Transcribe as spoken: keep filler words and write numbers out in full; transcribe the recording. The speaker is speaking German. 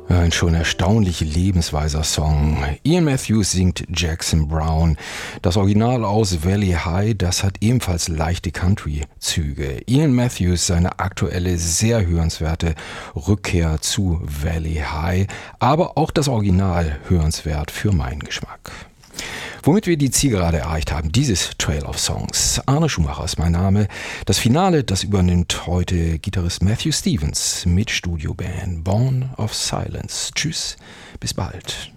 Ein schon erstaunlich lebensweiser Song. Ian Matthews singt Jackson Browne. Das Original aus Valley High, das hat ebenfalls leichte Country-Züge. Ian Matthews, seine aktuelle, sehr hörenswerte Rückkehr zu Valley High, aber auch das Original hörenswert für meinen Geschmack. Womit wir die Zielgerade erreicht haben, dieses Trail of Songs. Arne Schumacher ist mein Name. Das Finale, das übernimmt heute Gitarrist Matthew Stevens mit Studioband Born of Silence. Tschüss, bis bald.